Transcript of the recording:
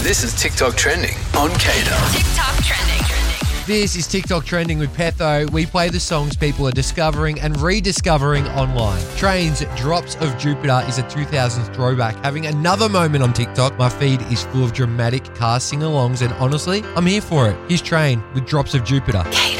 This is TikTok Trending on Kato. TikTok Trending. This is TikTok Trending with Petho. We play the songs people are discovering and rediscovering online. Train's Drops of Jupiter is a 2000s throwback, having another moment on TikTok. My feed is full of dramatic car sing-alongs, and honestly, I'm here for it. Here's Train with Drops of Jupiter.